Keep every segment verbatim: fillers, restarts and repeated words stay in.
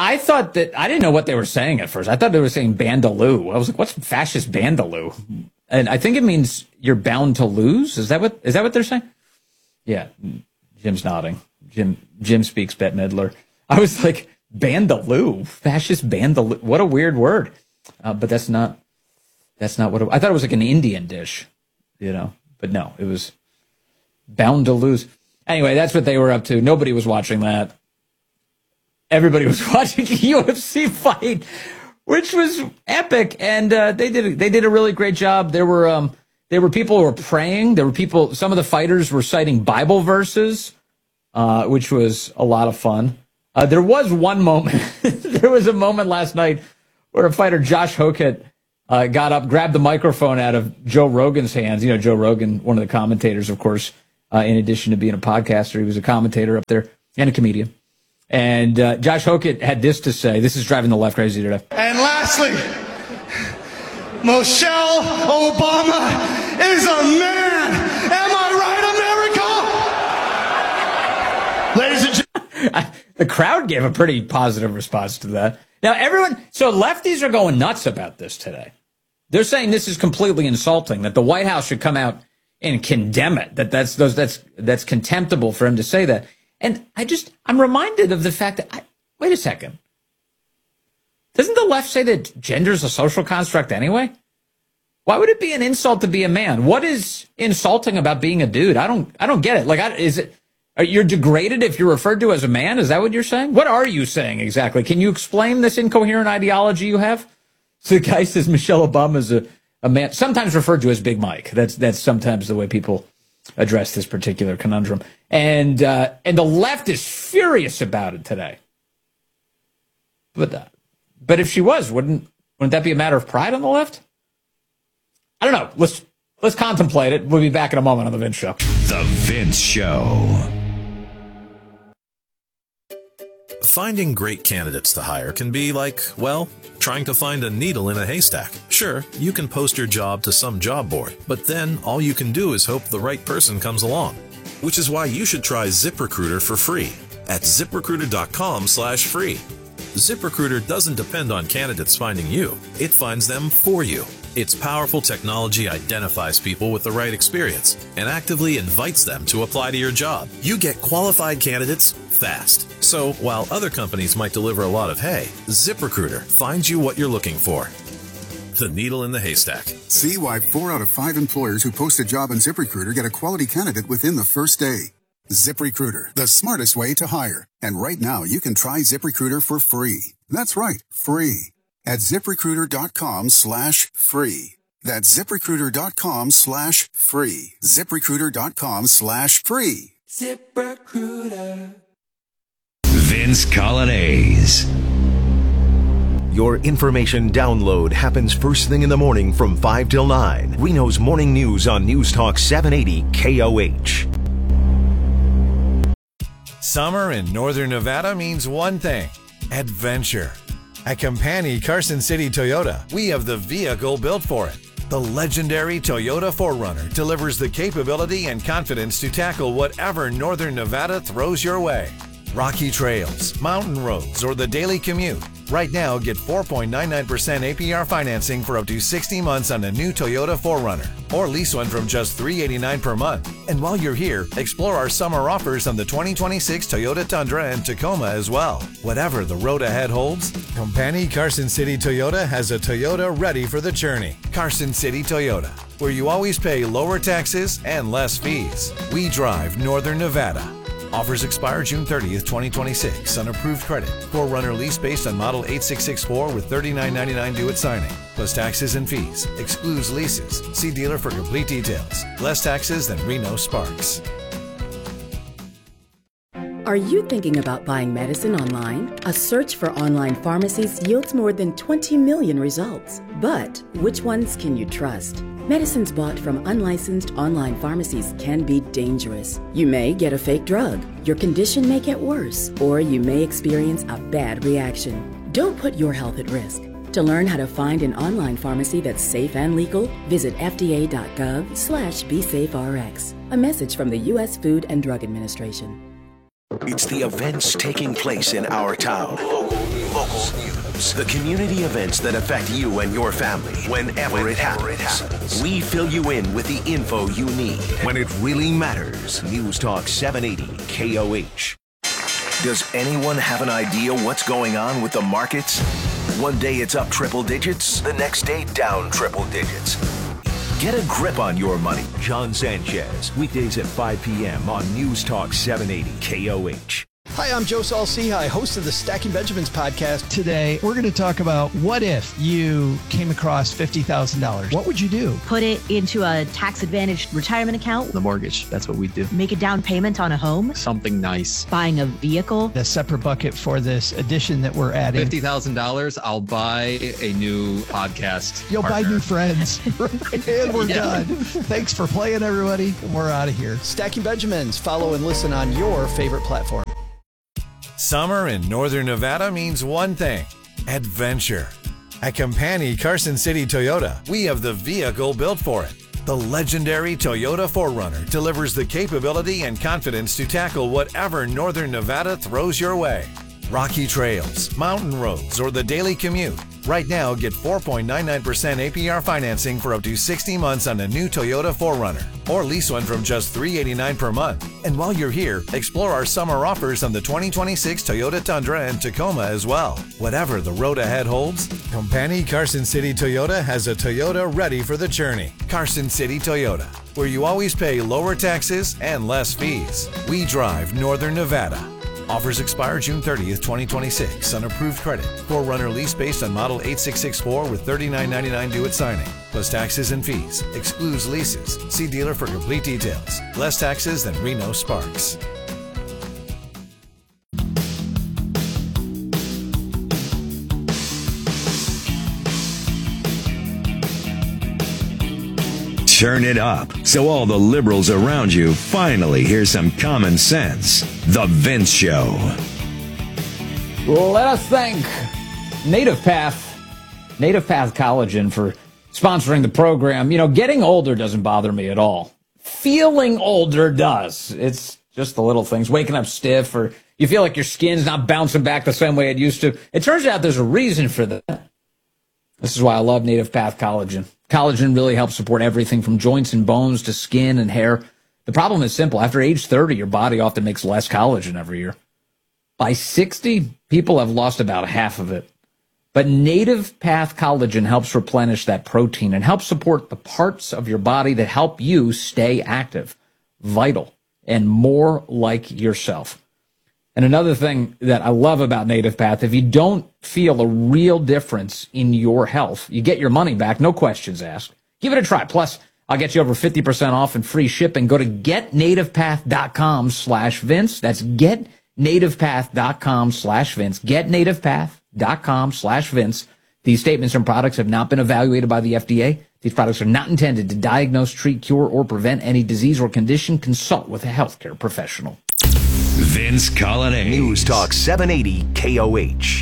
I thought that, I didn't know what they were saying at first. I thought they were saying Bandaloo. I was like, what's fascist Bandaloo? And I think it means you're bound to lose. Is that what, is that what they're saying? Yeah. Jim's nodding. Jim, Jim speaks Bette Midler. I was like, Bandaloo, fascist Bandaloo. What a weird word. Uh, but that's not, that's not what it, I thought it was like an Indian dish, you know, but no, it was bound to lose. Anyway, that's what they were up to. Nobody was watching that. Everybody was watching a U F C fight, which was epic. And, uh, they did, they did a really great job. There were, um, there were people who were praying. There were people, some of the fighters were citing Bible verses, uh, which was a lot of fun. Uh, there was one moment, there was a moment last night where a fighter, Josh Hokett, uh, got up, grabbed the microphone out of Joe Rogan's hands. You know, Joe Rogan, one of the commentators, of course, uh, in addition to being a podcaster, he was a commentator up there and a comedian. And uh, Josh Hokett had this to say. This is driving the left crazy today. And lastly, Michelle Obama is a man. Am I right, America? Ladies and gentlemen. The crowd gave a pretty positive response to that. Now, everyone, so lefties are going nuts about this today. They're saying this is completely insulting, that the White House should come out and condemn it, that that's those that's that's contemptible for him to say that. And I just, I'm reminded of the fact that, I, wait a second. Doesn't the left say that gender is a social construct anyway? Why would it be an insult to be a man? What is insulting about being a dude? I don't, I don't get it. Like, I, is it, you're degraded if you're referred to as a man? Is that what you're saying? What are you saying exactly? Can you explain this incoherent ideology you have? So the guy says Michelle Obama is a, a man, sometimes referred to as Big Mike. That's, that's sometimes the way people address this particular conundrum. And, uh, and the left is furious about it today. But, uh, but if she was, wouldn't, wouldn't that be a matter of pride on the left? I don't know. Let's, let's contemplate it. We'll be back in a moment on The Vince Show. The Vince Show. Finding great candidates to hire can be like, well, trying to find a needle in a haystack. Sure, you can post your job to some job board, but then all you can do is hope the right person comes along. Which is why you should try ZipRecruiter for free at ZipRecruiter.com slash free. ZipRecruiter doesn't depend on candidates finding you. It finds them for you. Its powerful technology identifies people with the right experience and actively invites them to apply to your job. You get qualified candidates fast. So while other companies might deliver a lot of hay, ZipRecruiter finds you what you're looking for. The needle in the haystack. See why four out of five employers who post a job on ZipRecruiter get a quality candidate within the first day. ZipRecruiter, the smartest way to hire. And right now, you can try ZipRecruiter for free. That's right, free. At ZipRecruiter.com slash free. That's ZipRecruiter.com slash free. ZipRecruiter.com slash free. ZipRecruiter. Vince Colonnese. Your information download happens first thing in the morning from five till nine. Reno's Morning News on News Talk seven eighty K O H. Summer in Northern Nevada means one thing: adventure. At Compani Carson City Toyota, we have the vehicle built for it. The legendary Toyota four runner delivers the capability and confidence to tackle whatever Northern Nevada throws your way. Rocky trails, mountain roads, or the daily commute. Right now, get four point nine nine percent A P R financing for up to sixty months on a new Toyota four runner, or lease one from just three hundred eighty-nine dollars per month. And while you're here, explore our summer offers on the twenty twenty-six Toyota Tundra and Tacoma as well. Whatever the road ahead holds, Compani Carson City Toyota has a Toyota ready for the journey. Carson City Toyota, where you always pay lower taxes and less fees. We drive Northern Nevada. Offers expire June thirtieth, twenty twenty-six on approved credit. four runner lease based on model eight six six four with thirty-nine ninety-nine due at signing, plus taxes and fees. Excludes leases. See dealer for complete details. Less taxes than Reno Sparks. Are you thinking about buying medicine online? A search for online pharmacies yields more than twenty million results. But which ones can you trust? Medicines bought from unlicensed online pharmacies can be dangerous. You may get a fake drug, your condition may get worse, or you may experience a bad reaction. Don't put your health at risk. To learn how to find an online pharmacy that's safe and legal, visit fda.gov slash BeSafeRx. A message from the U S Food and Drug Administration. It's the events taking place in our town. local news, the community events that affect you and your family whenever, whenever it, happens. it happens. We fill you in with the info you need when it really matters. News Talk seven eighty K O H. Does anyone have an idea what's going on with the markets? One day it's up triple digits, the next day down triple digits. Get a grip on your money. John Sanchez, weekdays at five p.m. on News Talk seven eighty K O H. Hi, I'm Joe Saul-Sehy, host of the Stacking Benjamins podcast. Today, we're going to talk about what if you came across fifty thousand dollars? What would you do? Put it into a tax-advantaged retirement account. The mortgage, that's what we do. Make a down payment on a home. Something nice. Buying a vehicle. A separate bucket for this edition that we're adding. fifty thousand dollars, I'll buy a new podcast You'll partner. buy new friends. And we're yeah. done. Thanks for playing, everybody. We're out of here. Stacking Benjamins. Follow and listen on your favorite platform. Summer in Northern Nevada means one thing: adventure. At Compani Carson City Toyota, we have the vehicle built for it. The legendary Toyota four runner delivers the capability and confidence to tackle whatever Northern Nevada throws your way. Rocky trails, mountain roads, or the daily commute. Right now, get four point nine nine percent A P R financing for up to sixty months on a new Toyota four runner, or lease one from just three hundred eighty-nine dollars per month. And while you're here, explore our summer offers on the twenty twenty-six Toyota Tundra and Tacoma as well. Whatever the road ahead holds, Compani Carson City Toyota has a Toyota ready for the journey. Carson City Toyota, where you always pay lower taxes and less fees. We drive Northern Nevada. Offers expire June thirtieth, twenty twenty-six on approved credit. four runner lease based on model eight six six four with thirty-nine ninety-nine due at signing, plus taxes and fees. Excludes leases. See dealer for complete details. Less taxes than Reno Sparks. Turn it up so all the liberals around you finally hear some common sense. The Vince Show. Let us thank Native Path, Native Path Collagen for sponsoring the program. You know, getting older doesn't bother me at all. Feeling older does. It's just the little things. Waking up stiff, or you feel like your skin's not bouncing back the same way it used to. It turns out there's a reason for that. This is why I love Native Path Collagen. Collagen really helps support everything from joints and bones to skin and hair. The problem is simple. After age thirty, your body often makes less collagen every year. By sixty, people have lost about half of it. But Native Path Collagen helps replenish that protein and helps support the parts of your body that help you stay active, vital, and more like yourself. And another thing that I love about Native Path, if you don't feel a real difference in your health, you get your money back, no questions asked. Give it a try. Plus, I'll get you over fifty percent off and free shipping. Go to getnativepath.com slash Vince. That's getnativepath.com slash Vince. Getnativepath.com slash Vince. These statements and products have not been evaluated by the F D A. These products are not intended to diagnose, treat, cure, or prevent any disease or condition. Consult with a healthcare professional. Vince Colladay. News Talk seven eighty K O H.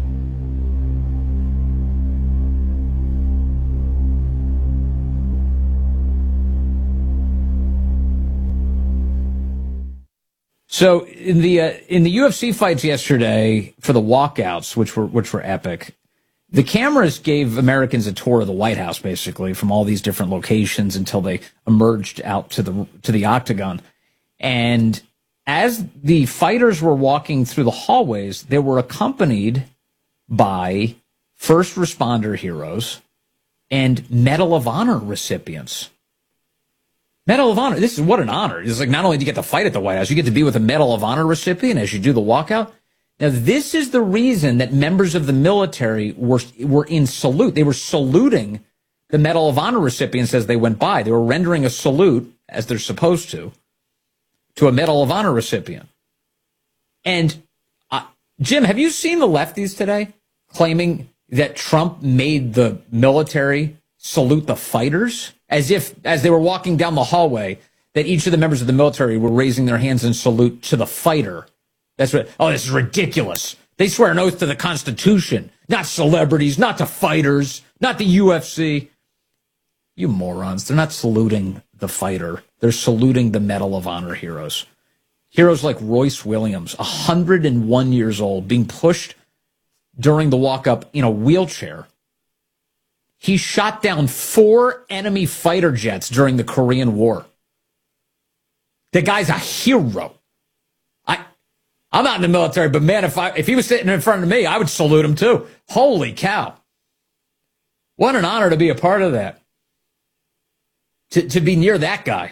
So in the uh, in the U F C fights yesterday for the walkouts, which were which were epic, the cameras gave Americans a tour of the White House, basically from all these different locations until they emerged out to the to the octagon. And as the fighters were walking through the hallways, they were accompanied by first responder heroes and Medal of Honor recipients. Medal of Honor, this is what an honor. It's like not only do you get to fight at the White House, you get to be with a Medal of Honor recipient as you do the walkout. Now, this is the reason that members of the military were were in salute. They were saluting the Medal of Honor recipients as they went by. They were rendering a salute, as they're supposed to, to a Medal of Honor recipient. And, uh, Jim, have you seen the lefties today claiming that Trump made the military salute the fighters? As if, as they were walking down the hallway, that each of the members of the military were raising their hands in salute to the fighter. That's what, oh, this is ridiculous. They swear an oath to the Constitution, not celebrities, not to fighters, not the U F C. You morons. They're not saluting the fighter. They're saluting the Medal of Honor heroes. Heroes like Royce Williams, one hundred one years old, being pushed during the walk-up in a wheelchair. He shot down four enemy fighter jets during the Korean War. The guy's a hero. I, I'm not in the military, but man, if I if he was sitting in front of me, I would salute him too. Holy cow. What an honor to be a part of that. To, to be near that guy.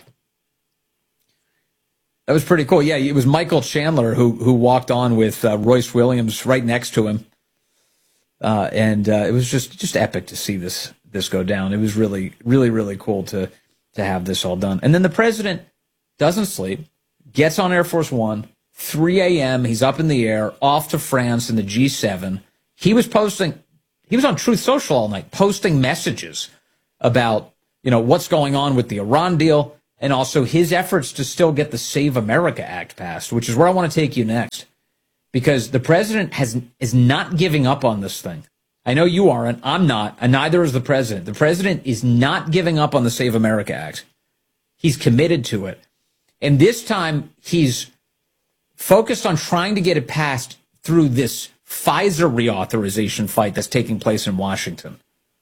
That was pretty cool. Yeah, it was Michael Chandler who who walked on with uh, Royce Williams right next to him. Uh, and uh, it was just, just epic to see this this go down. It was really, really, really cool to to have this all done. And then the president doesn't sleep, gets on Air Force One, three a.m., he's up in the air, off to France in the G seven. He was posting, he was on Truth Social all night, posting messages about, you know, what's going on with the Iran deal, and also his efforts to still get the Save America Act passed, which is where I want to take you next. Because the president has is not giving up on this thing. I know you aren't. I'm not. And neither is the president. The president is not giving up on the Save America Act. He's committed to it. And this time, he's focused on trying to get it passed through this Pfizer reauthorization fight that's taking place in Washington,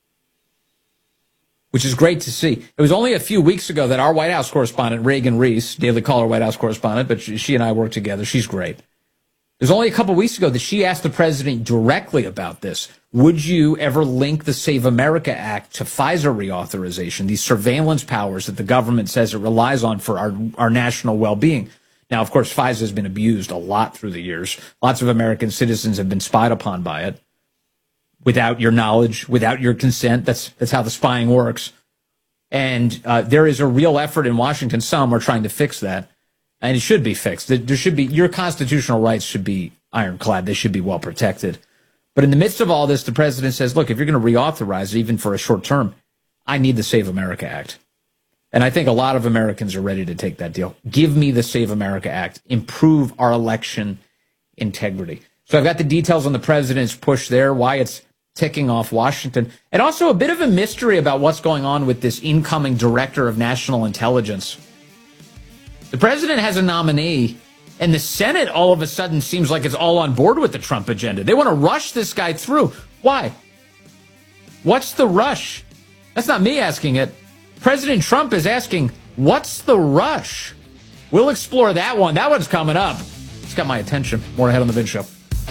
which is great to see. It was only a few weeks ago that our White House correspondent, Reagan Reese, Daily Caller White House correspondent, but she and I work together. She's great. It was only a couple weeks ago that she asked the president directly about this. Would you ever link the Save America Act to Pfizer reauthorization, these surveillance powers that the government says it relies on for our, our national well-being? Now, of course, Pfizer has been abused a lot through the years. Lots of American citizens have been spied upon by it without your knowledge, without your consent. That's, that's how the spying works. And uh, there is a real effort in Washington. Some are trying to fix that. And it should be fixed. There should be, your constitutional rights should be ironclad. They should be well protected. But in the midst of all this, the president says, look, if you're going to reauthorize it, even for a short term, I need the Save America Act. And I think a lot of Americans are ready to take that deal. Give me the Save America Act. Improve our election integrity. So I've got the details on the president's push there, why it's ticking off Washington, and also a bit of a mystery about what's going on with this incoming director of national intelligence. The president has a nominee, and the Senate all of a sudden seems like it's all on board with the Trump agenda. They want to rush this guy through. Why? What's the rush? That's not me asking it. President Trump is asking, what's the rush? We'll explore that one. That one's coming up. It's got my attention. More ahead on the Vince Show.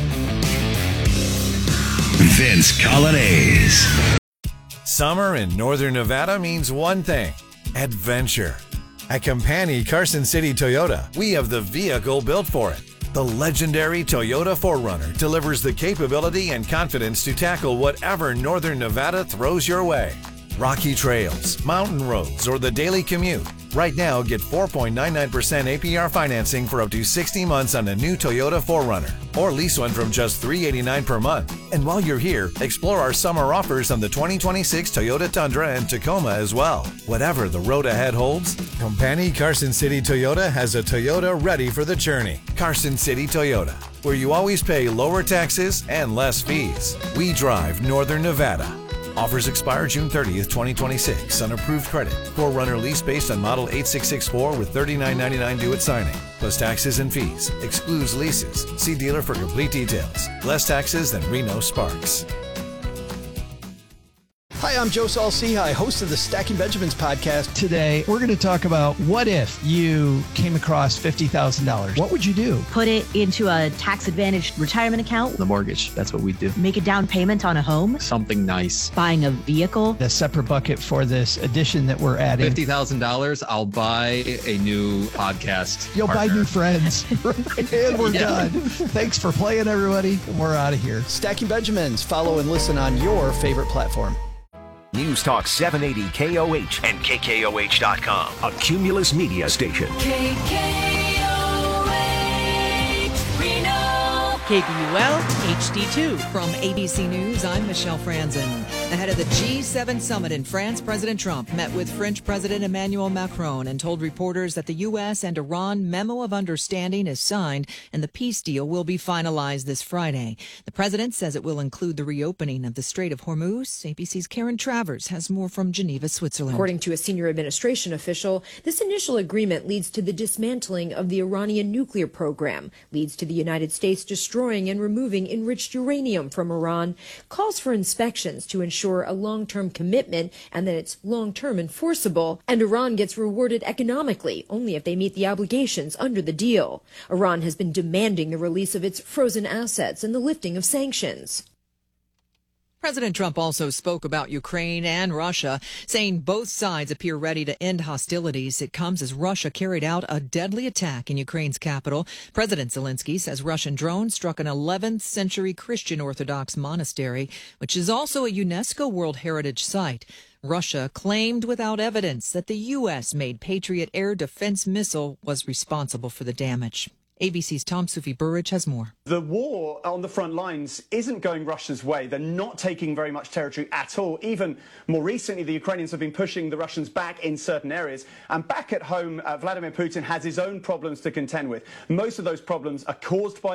Vince Coglianese. Summer in Northern Nevada means one thing: adventure. At Company Carson City Toyota, we have the vehicle built for it. The legendary Toyota four runner delivers the capability and confidence to tackle whatever Northern Nevada throws your way. Rocky trails, mountain roads, or the daily commute. Right now, get four point nine nine percent A P R financing for up to sixty months on a new Toyota four runner, or lease one from just three hundred eighty-nine dollars per month. And while you're here, explore our summer offers on the twenty twenty-six Toyota Tundra and Tacoma as well. Whatever the road ahead holds, Company Carson City Toyota has a Toyota ready for the journey. Carson City Toyota, where you always pay lower taxes and less fees. We drive Northern Nevada. Offers expire June thirtieth, twenty twenty-six on approved credit. four runner lease based on model eight six six four with thirty-nine ninety-nine due at signing, plus taxes and fees. Excludes leases. See dealer for complete details. Less taxes than Reno Sparks. Hi, I'm Joe Saul-Sehy, host of the Stacking Benjamins podcast. Today, we're going to talk about what if you came across fifty thousand dollars. What would you do? Put it into a tax-advantaged retirement account. The mortgage, that's what we do. Make a down payment on a home. Something nice. Buying a vehicle. The separate bucket for this addition that we're adding. fifty thousand dollars, I'll buy a new podcast You'll partner. buy new friends. And we're yeah. done. Thanks for playing, everybody. We're out of here. Stacking Benjamins. Follow and listen on your favorite platform. News Talk seven eighty K O H and K K O H dot com, a Cumulus media station. K K O H, Reno. K B U L H D two. From A B C News, I'm Michelle Franzen. Ahead of the G seven summit in France, President Trump met with French President Emmanuel Macron and told reporters that the U S and Iran memo of understanding is signed and the peace deal will be finalized this Friday. The president says it will include the reopening of the Strait of Hormuz. A B C's Karen Travers has more from Geneva, Switzerland. According to a senior administration official, this initial agreement leads to the dismantling of the Iranian nuclear program, leads to the United States destroying and removing enriched uranium from Iran, calls for inspections to ensure a long-term commitment and that it's long-term enforceable, and Iran gets rewarded economically only if they meet the obligations under the deal. Iran has been demanding the release of its frozen assets and the lifting of sanctions. President Trump also spoke about Ukraine and Russia, saying both sides appear ready to end hostilities. It comes as Russia carried out a deadly attack in Ukraine's capital. President Zelensky says Russian drones struck an eleventh century Christian Orthodox monastery, which is also a UNESCO World Heritage Site. Russia claimed without evidence that the U S made Patriot air defense missile was responsible for the damage. A B C's Tom Sufi Burridge has more. The war on the front lines isn't going Russia's way. They're not taking very much territory at all. Even more recently, the Ukrainians have been pushing the Russians back in certain areas. And back at home, uh, Vladimir Putin has his own problems to contend with. Most of those problems are caused by